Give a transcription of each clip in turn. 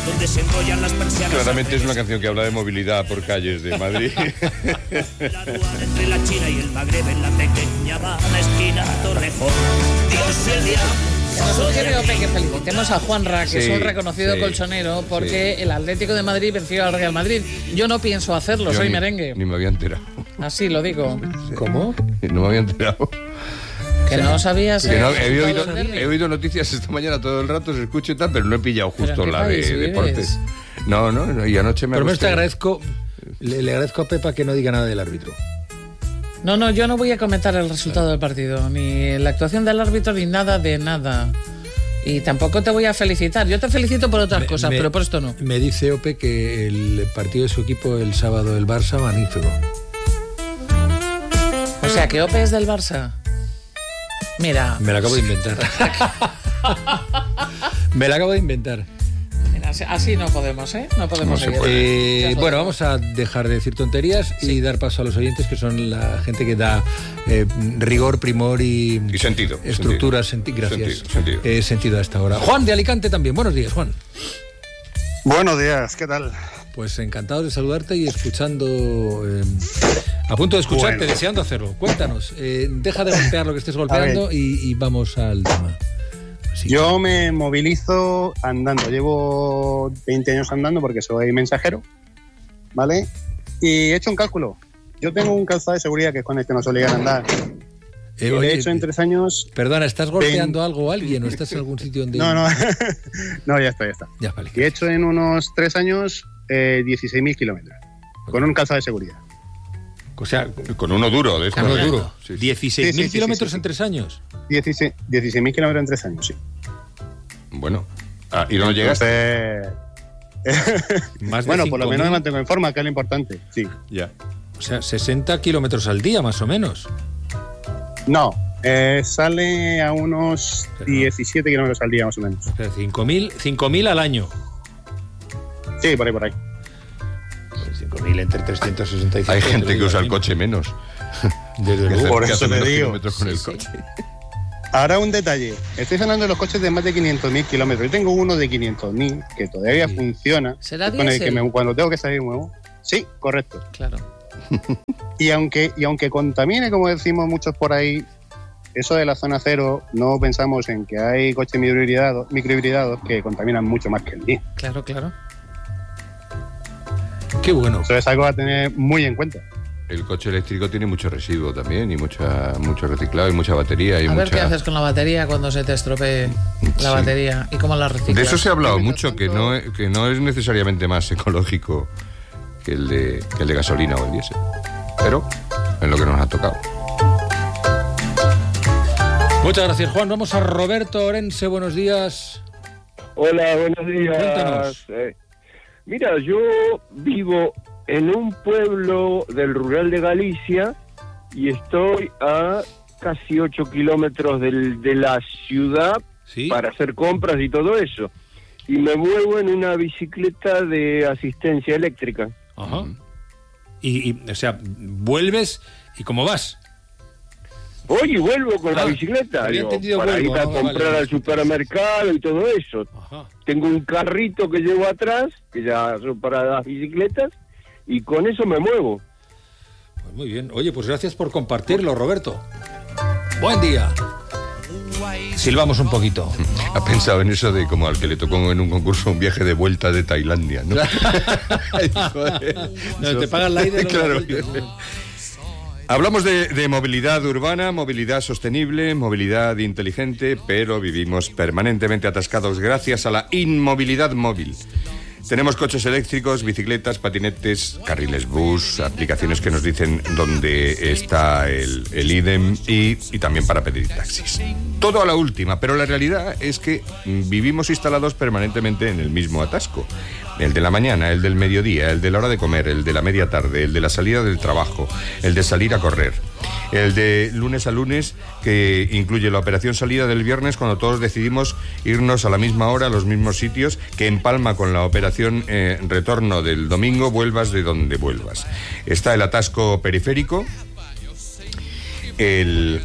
donde se enrollan las persianas. Claramente es una canción que habla de movilidad por calles de Madrid. La aduana entre la China y el Magreb, en la pequeña Habana, esquina Torrejón. Dios y el diablo. Nos sugiere Ope que felicitemos a Juanra, que Sí, es un reconocido sí, colchonero, porque el Atlético de Madrid venció al Real Madrid. Yo no pienso hacerlo, soy merengue. Ni me había enterado. Así lo digo. ¿Cómo? No me había enterado. Que no sabías. Que no, he oído noticias esta mañana todo el rato, se escucha y tal, pero no he pillado justo la de deportes. No, y anoche me... Por lo menos te agradezco, le agradezco a Pepa que no diga nada del árbitro. No, yo no voy a comentar el resultado del partido, ni la actuación del árbitro, ni nada de nada. Y tampoco te voy a felicitar. Yo te felicito por otras cosas, pero por esto no. Me dice Ope que el partido de su equipo el sábado, el Barça, magnífico. O sea, que Ope es del Barça. Mira. Me lo acabo de inventar. Me lo acabo de inventar. Mira, así no podemos, ¿eh? No podemos seguir. Bueno, vamos a dejar de decir tonterías y dar paso a los oyentes, que son la gente que da rigor, primor y sentido. Estructura, gracias. Sentido a esta hora. Juan de Alicante también. Buenos días, Juan. Buenos días, ¿qué tal? Pues encantado de saludarte y escuchando, a punto de escucharte, deseando hacerlo. Cuéntanos, deja de golpear lo que estés golpeando y vamos al tema. Sí. Yo me movilizo andando, llevo 20 años andando porque soy mensajero, ¿vale? Y he hecho un cálculo. Yo tengo un calzado de seguridad que es con el que nos obligan a andar. Oye, he hecho en 3 años... Perdona, ¿estás golpeando algo o alguien o estás en algún sitio donde...? No, ya está. Ya, vale. Y he hecho en unos 3 años 16.000 kilómetros, con un calzado de seguridad. O sea, con uno duro de esto. Uno duro. Sí. 16.000 kilómetros en 3 años. 16.000 kilómetros en 3 años, sí. Bueno, ¿y no llegaste? Bueno, por lo menos me mantengo en forma, que es lo importante, sí. Ya. O sea, 60 kilómetros al día, más o menos. No, sale a unos 17 kilómetros al día, más o menos. O sea, 5.000 al año. Sí, por ahí. 5.000 entre 365. Hay gente que usa el coche menos. Desde luego. Por eso te digo. Con el coche. Ahora un detalle. Estoy hablando de los coches de más de 500.000 kilómetros. Yo tengo uno de 500.000 que todavía funciona. ¿Será con el diésel? que cuando tengo que salir nuevo. Sí, correcto. Claro. Y aunque contamine, como decimos muchos por ahí, eso de la zona cero, no pensamos en que hay coches microhibridados que contaminan mucho más que el mío. Claro. Qué bueno. Eso es algo a tener muy en cuenta. El coche eléctrico tiene mucho residuo también y mucho reciclado y mucha batería. Y a ver qué haces con la batería cuando se te estropee la batería y cómo la reciclas. De eso se ha hablado mucho, que no es necesariamente más ecológico que el de gasolina o el diésel. Pero es lo que nos ha tocado. Muchas gracias, Juan. Vamos a Roberto Orense. Buenos días. Hola, buenos días. Cuéntanos. Mira, yo vivo en un pueblo del rural de Galicia y estoy a casi 8 kilómetros de la ciudad, ¿sí?, para hacer compras y todo eso. Y me muevo en una bicicleta de asistencia eléctrica. Ajá. O sea, vuelves y ¿cómo vas? Voy y vuelvo con la bicicleta, había entendido para vuelvo, ir a ¿no? comprar Vale. al supermercado y todo eso. Ajá. Tengo un carrito que llevo atrás, que ya son para las bicicletas, y con eso me muevo. Pues muy bien. Oye, pues gracias por compartirlo, Roberto. Buen día. Silbamos un poquito. Ha pensado en eso de como al que le tocó en un concurso un viaje de vuelta de Tailandia, ¿no? No, te pagan la ida y no Claro. la vuelta. Hablamos de movilidad urbana, movilidad sostenible, movilidad inteligente, pero vivimos permanentemente atascados gracias a la inmovilidad móvil. Tenemos coches eléctricos, bicicletas, patinetes, carriles bus, aplicaciones que nos dicen dónde está el IDEM y también para pedir taxis. Todo a la última, pero la realidad es que vivimos instalados permanentemente en el mismo atasco. El de la mañana, el del mediodía, el de la hora de comer, el de la media tarde, el de la salida del trabajo, el de salir a correr, el de lunes a lunes, que incluye la operación salida del viernes cuando todos decidimos irnos a la misma hora, a los mismos sitios, que empalma con la operación retorno del domingo, vuelvas de donde vuelvas. Está el atasco periférico, el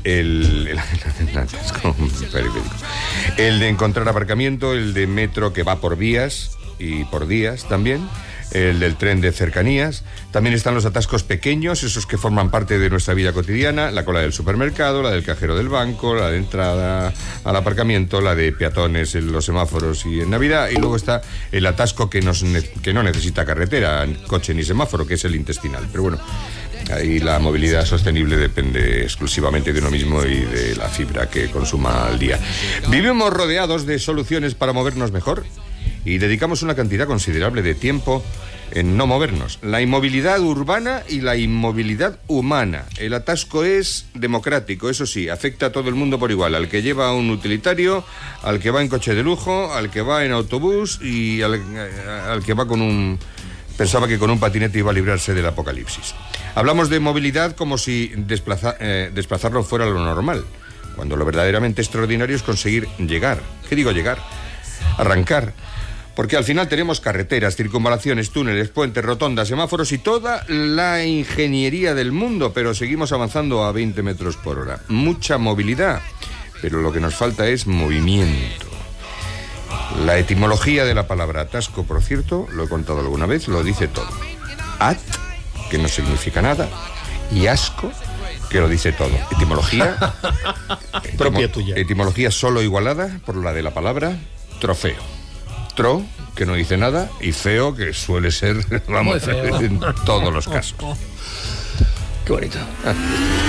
atasco periférico, el de encontrar aparcamiento, el de metro que va por vías, y por días también, el del tren de cercanías. También están los atascos pequeños, esos que forman parte de nuestra vida cotidiana, la cola del supermercado, la del cajero del banco, la de entrada al aparcamiento, la de peatones en los semáforos y en Navidad, y luego está el atasco que no necesita carretera, coche ni semáforo, que es el intestinal. Pero bueno, ahí la movilidad sostenible depende exclusivamente de uno mismo y de la fibra que consuma al día. Vivimos rodeados de soluciones para movernos mejor y dedicamos una cantidad considerable de tiempo en no movernos. La inmovilidad urbana y la inmovilidad humana. El atasco es democrático, eso sí, afecta a todo el mundo por igual, al que lleva un utilitario, al que va en coche de lujo, al que va en autobús y al que va con un... Pensaba que con un patinete iba a librarse del apocalipsis. Hablamos de movilidad como si desplazarlo fuera lo normal, cuando lo verdaderamente extraordinario es conseguir llegar. ¿Qué digo llegar? Arrancar. Porque al final tenemos carreteras, circunvalaciones, túneles, puentes, rotondas, semáforos y toda la ingeniería del mundo, pero seguimos avanzando a 20 metros por hora. Mucha movilidad, pero lo que nos falta es movimiento. La etimología de la palabra atasco, por cierto, lo he contado alguna vez, lo dice todo. At, que no significa nada, y asco, que lo dice todo. Etimología propia tuya. Etimología solo igualada por la de la palabra trofeo. Tro, que no dice nada, y feo, que suele ser, vamos, en todos los casos. Qué bonito.